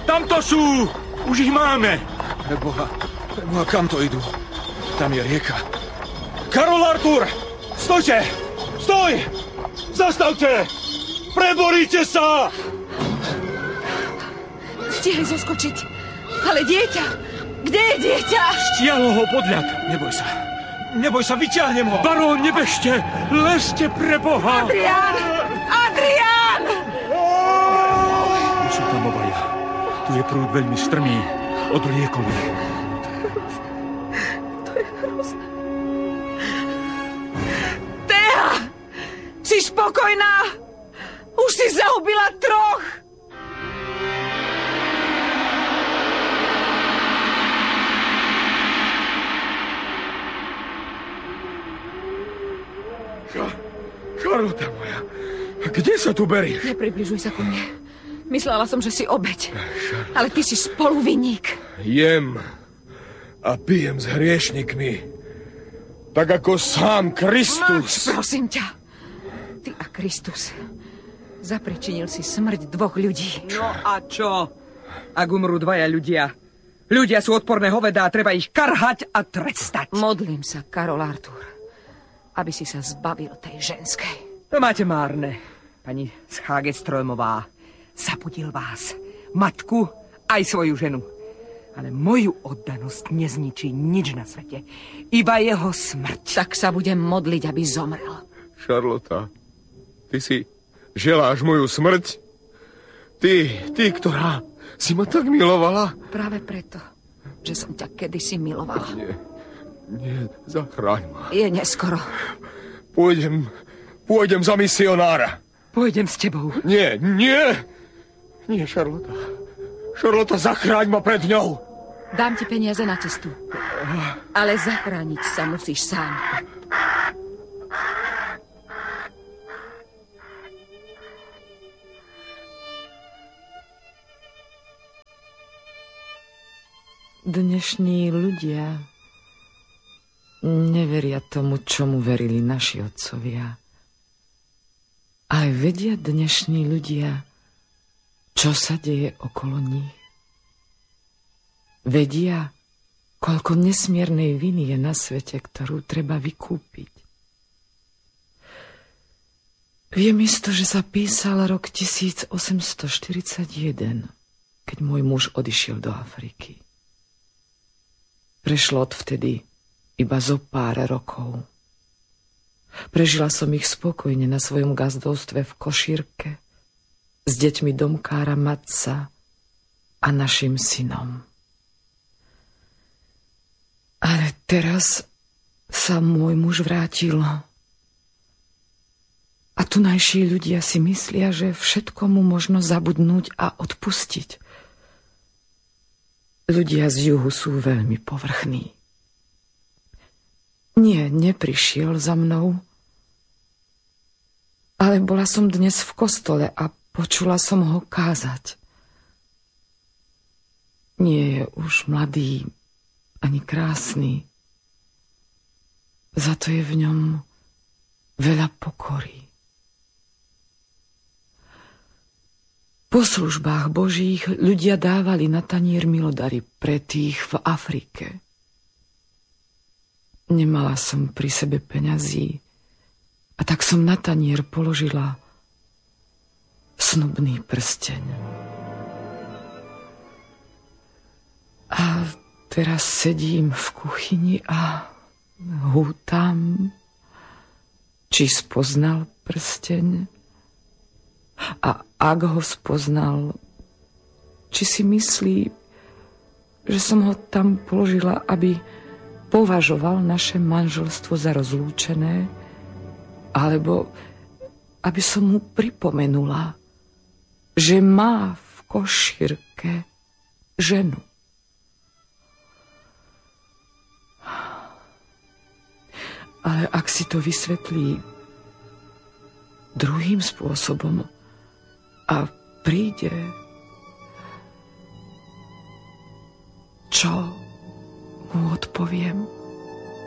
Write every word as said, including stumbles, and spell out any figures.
Tamto sú! Už ich máme! Preboha, preboha, kam to idú? Tam je rieka. Karol Artur! Stojte! Stoj! Zastavte! Preboríte sa! Stihli zoskočiť. Ale dieťa! Kde je dieťa? Stiahlo ho podľad. Neboj sa. Neboj sa, vyťahnem ho. Barón, nebežte! Lezte pre Boha! Adrián! Adrián! Už sú tam obaja. Tu je prúd veľmi strmý. Od liekovia. To je hrozné. Téa! Si spokojná? Už si zahubila troch! Šarlota moja, kde sa tu berieš? Nepribližuj sa ku mne. Myslela som, že si obeť. Ale ty si spoluvinník. Jem a pijem s hriešnikmi. Tak ako sám Kristus. Máš, prosím ťa. Ty a Kristus. Zapričinil si smrť dvoch ľudí. No a čo? Ak umrú dvaja ľudia. Ľudia sú odporné hovedá a treba ich karhať a trestať. Modlím sa, Karol Artur, aby si sa zbavil tej ženskej. To máte márne, pani Schageströmová. Zapudil vás, matku, aj svoju ženu. Ale moju oddanosť nezničí nič na svete. Iba jeho smrť. Tak sa budem modliť, aby zomrel. Šarlota, ty si želáš moju smrť? Ty, ty, ktorá si ma tak milovala? Práve preto, že som ťa kedysi milovala. Nie, nie, zachráň ma. Je neskoro. Pôjdem, pôjdem za misionára. Pôjdem s tebou. Nie, nie. Nie, Šarlota. Šarlota, zachráň ma pred ňou. Dám ti peniaze na cestu. Ale zachrániť sa musíš sám. Dnešní ľudia neveria tomu, čomu verili naši otcovia. Ale vedia dnešní ľudia, čo sa deje okolo nich. Vedia, koľko nesmiernej viny je na svete, ktorú treba vykúpiť. Viem isto, že sa písal rok tisícosemstoštyridsaťjeden, keď môj muž odišiel do Afriky. Prešlo odvtedy iba zo pár rokov. Prežila som ich spokojne na svojom gazdovstve v Košírke s deťmi domkára Matca a našim synom. Ale teraz sa môj muž vrátil a tunajší ľudia si myslia, že všetko mu možno zabudnúť a odpustiť. Ľudia z juhu sú veľmi povrchní. Nie, neprišiel za mnou, ale bola som dnes v kostole a počula som ho kázať. Nie je už mladý ani krásny, za to je v ňom veľa pokory. Po službách Božích ľudia dávali na tanier milodary pre tých v Afrike. Nemala som pri sebe peňazí a tak som na tanier položila snubný prsteň. A teraz sedím v kuchyni a hútam, či spoznal prsteň. A ak ho spoznal, či si myslí, že som ho tam položila, aby považoval naše manželstvo za rozlúčené, alebo aby som mu pripomenula, že má v Košírke ženu. Ale ak si to vysvetlí druhým spôsobom a príde, čo mu odpoviem?